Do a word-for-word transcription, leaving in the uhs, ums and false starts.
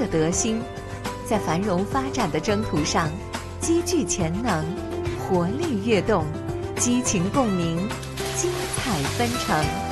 的德兴，在繁荣发展的征途上，积聚潜能，活力跃动，激情共鸣，精彩纷呈。